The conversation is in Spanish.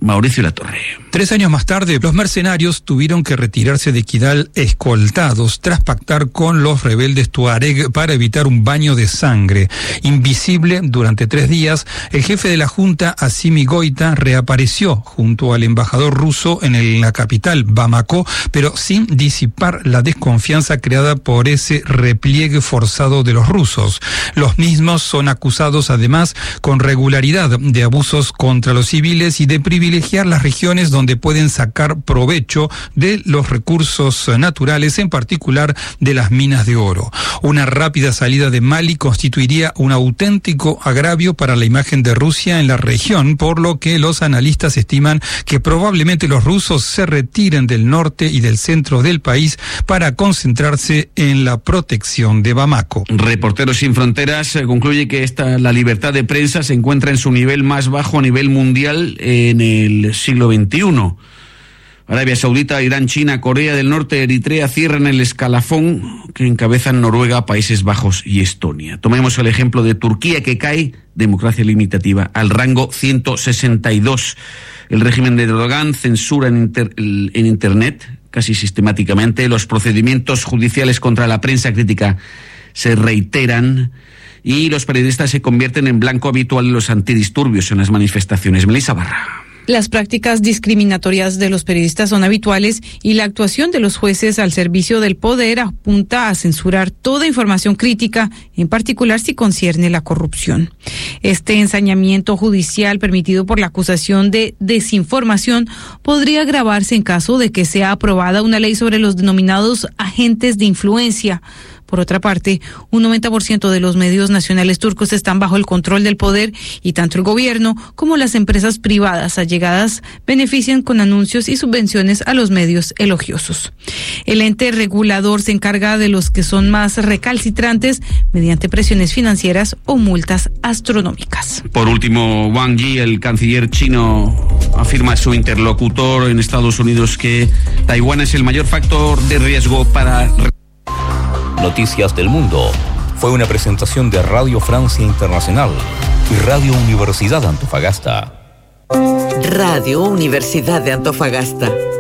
Mauricio Latorre. 3 años más tarde, los mercenarios tuvieron que retirarse de Kidal escoltados tras pactar con los rebeldes tuareg para evitar un baño de sangre. Invisible durante 3 días, el jefe de la junta, Assimi Goïta, reapareció junto al embajador ruso en la capital, Bamako, pero sin disipar la desconfianza creada por ese repliegue forzado de los rusos. Los mismos son acusados además con regularidad de abusos contra los civiles y de privilegiar las regiones donde pueden sacar provecho de los recursos naturales, en particular de las minas de oro. Una rápida salida de Mali constituiría un auténtico agravio para la imagen de Rusia en la región, por lo que los analistas estiman que probablemente los rusos se retiren del norte y del centro del país para concentrarse en la protección de Bamako. Reporteros Sin Fronteras concluye que la libertad de prensa se encuentra en su nivel más bajo a nivel mundial en el siglo XXI. Arabia Saudita, Irán, China, Corea del Norte, Eritrea cierran el escalafón que encabezan Noruega, Países Bajos y Estonia. Tomemos el ejemplo de Turquía, que cae, democracia limitativa, al rango 162. El régimen de Erdogan censura en Internet casi sistemáticamente. Los procedimientos judiciales contra la prensa crítica se reiteran y los periodistas se convierten en blanco habitual de los antidisturbios en las manifestaciones. Melissa Barra. Las prácticas discriminatorias de los periodistas son habituales y la actuación de los jueces al servicio del poder apunta a censurar toda información crítica, en particular si concierne la corrupción. Este ensañamiento judicial permitido por la acusación de desinformación podría agravarse en caso de que sea aprobada una ley sobre los denominados agentes de influencia. Por otra parte, un 90% de los medios nacionales turcos están bajo el control del poder y tanto el gobierno como las empresas privadas allegadas benefician con anuncios y subvenciones a los medios elogiosos. El ente regulador se encarga de los que son más recalcitrantes mediante presiones financieras o multas astronómicas. Por último, Wang Yi, el canciller chino, afirma a su interlocutor en Estados Unidos que Taiwán es el mayor factor de riesgo para... Noticias del Mundo fue una presentación de Radio Francia Internacional y Radio Universidad de Antofagasta. Radio Universidad de Antofagasta.